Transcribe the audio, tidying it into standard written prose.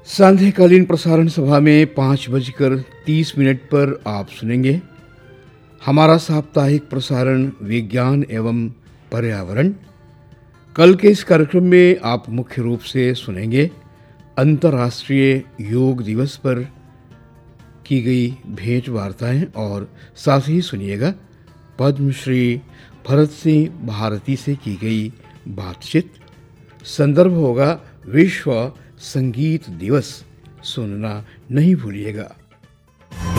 सांध्यकालीन प्रसारण सभा में 5:30 पर आप सुनेंगे हमारा साप्ताहिक प्रसारण विज्ञान एवं पर्यावरण। कल के इस कार्यक्रम में आप मुख्य रूप से सुनेंगे अंतर्राष्ट्रीय योग दिवस पर की गई भेंट वार्ताएं और साथ ही सुनिएगा पद्मश्री भरत सिंह भारती से की गई बातचीत। संदर्भ होगा विश्व संगीत दिवस। सुनना नहीं भूलिएगा।